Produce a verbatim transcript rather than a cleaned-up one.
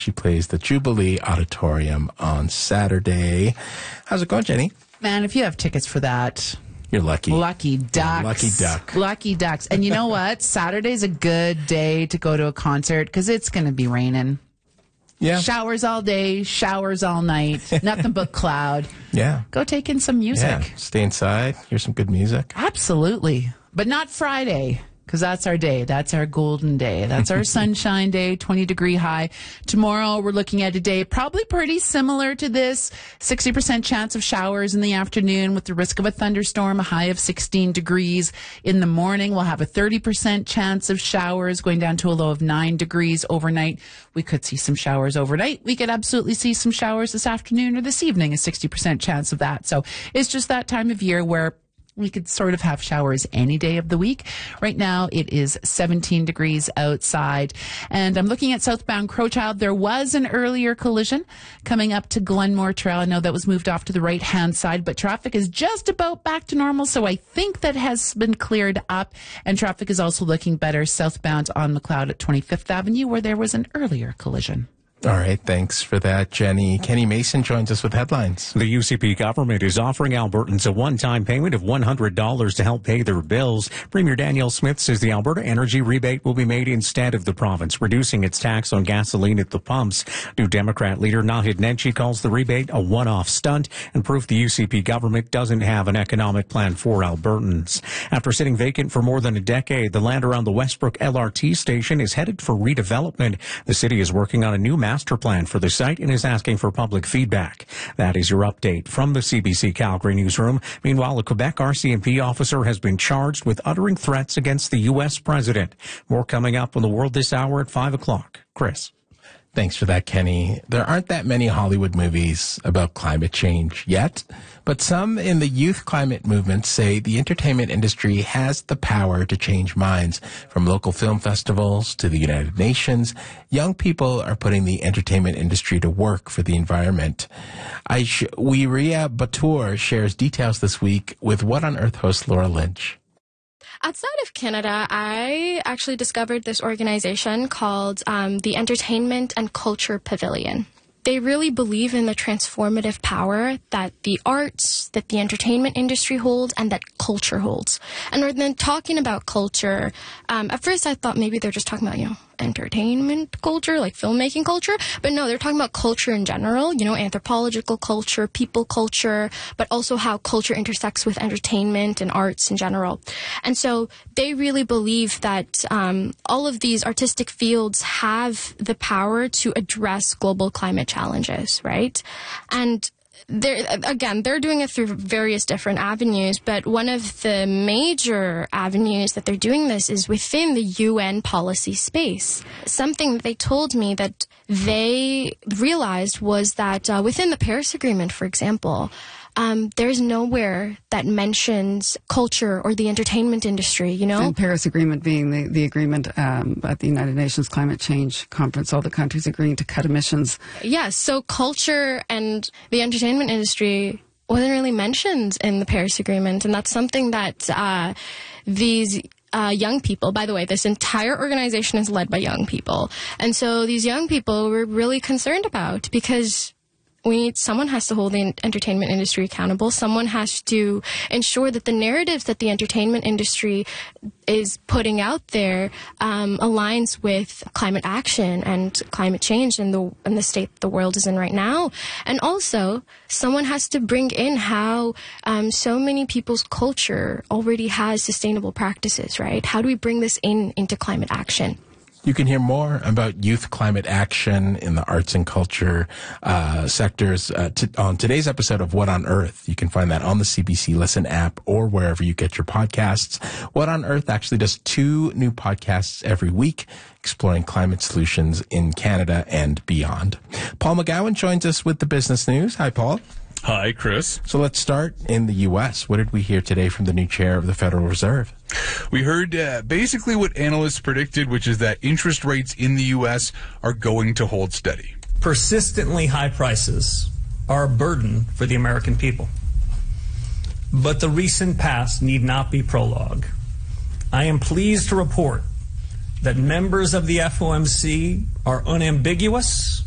She plays the Jubilee Auditorium on Saturday. How's it going, Jenny? Man, if you have tickets for that, you're lucky. Lucky ducks. Yeah, lucky duck. Lucky ducks. And you know what? Saturday's a good day to go to a concert because it's going to be raining. Yeah. Showers all day, showers all night, nothing but cloud. Yeah. Go take in some music. Yeah. Stay inside, hear some good music. Absolutely. But not Friday. Because that's our day. That's our golden day. That's our sunshine day, twenty degree high. Tomorrow, we're looking at a day probably pretty similar to this. sixty percent chance of showers in the afternoon with the risk of a thunderstorm, a high of sixteen degrees. In the morning, we'll have a thirty percent chance of showers going down to a low of nine degrees overnight. We could see some showers overnight. We could absolutely see some showers this afternoon or this evening, a sixty percent chance of that. So it's just that time of year where we could sort of have showers any day of the week. Right now, it is seventeen degrees outside. And I'm looking at southbound Crowchild. There was an earlier collision coming up to Glenmore Trail. I know that was moved off to the right-hand side, but traffic is just about back to normal. So I think that has been cleared up. And traffic is also looking better southbound on McLeod at twenty-fifth Avenue, where there was an earlier collision. All right, thanks for that, Jenny. Kenny Mason joins us with headlines. The U C P government is offering Albertans a one-time payment of one hundred dollars to help pay their bills. Premier Danielle Smith says the Alberta Energy Rebate will be made instead of the province, reducing its tax on gasoline at the pumps. New Democrat leader Nahid Nenshi calls the rebate a one-off stunt and proof the U C P government doesn't have an economic plan for Albertans. After sitting vacant for more than a decade, the land around the Westbrook L R T station is headed for redevelopment. The city is working on a new master plan for the site and is asking for public feedback. That is your update from the C B C Calgary newsroom. Meanwhile, a Quebec R C M P officer has been charged with uttering threats against the U S president. More coming up on The World this hour at five o'clock. Chris. Thanks for that, Kenny. There aren't that many Hollywood movies about climate change yet, but some in the youth climate movement say the entertainment industry has the power to change minds. From local film festivals to the United Nations, young people are putting the entertainment industry to work for the environment. Wiria Batur shares details this week with What on Earth host Laura Lynch. Outside of Canada, I actually discovered this organization called um, the Entertainment and Culture Pavilion. They really believe in the transformative power that the arts, that the entertainment industry holds, and that culture holds. And rather than talking about culture, um, at first I thought maybe they're just talking about, you know, entertainment culture, like filmmaking culture. But no, they're talking about culture in general, you know, anthropological culture, people culture, but also how culture intersects with entertainment and arts in general. And so they really believe that um, all of these artistic fields have the power to address global climate challenges, right? And they're, again, they're doing it through various different avenues, but one of the major avenues that they're doing this is within the U N policy space. Something that they told me that they realized was that uh, within the Paris Agreement, for example, Um, there's nowhere that mentions culture or the entertainment industry, you know? And Paris Agreement being the, the agreement um, at the United Nations Climate Change Conference, all the countries agreeing to cut emissions. Yes, so culture and the entertainment industry wasn't really mentioned in the Paris Agreement, and that's something that uh, these Uh, young people, by the way, this entire organization is led by young people. And so these young people were really concerned about, because we need, someone has to hold the entertainment industry accountable. Someone has to ensure that the narratives that the entertainment industry is putting out there um, aligns with climate action and climate change and the and the state the world is in right now. And also, someone has to bring in how um, so many people's culture already has sustainable practices, right? How do we bring this in into climate action? You can hear more about youth climate action in the arts and culture uh, sectors uh, t- on today's episode of What on Earth. You can find that on the C B C Listen app or wherever you get your podcasts. What on Earth actually does two new podcasts every week, exploring climate solutions in Canada and beyond. Paul McGowan joins us with the business news. Hi, Paul. Hi, Chris. So let's start in the U S. What did we hear today from the new chair of the Federal Reserve? We heard uh, basically what analysts predicted, which is that interest rates in the U S are going to hold steady. Persistently high prices are a burden for the American people. But the recent past need not be prologue. I am pleased to report that members of the F O M C are unambiguous